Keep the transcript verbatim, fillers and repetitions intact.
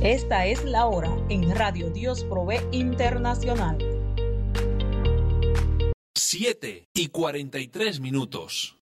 Esta es la hora en Radio Dios Provee Internacional. siete y cuarenta y tres minutos.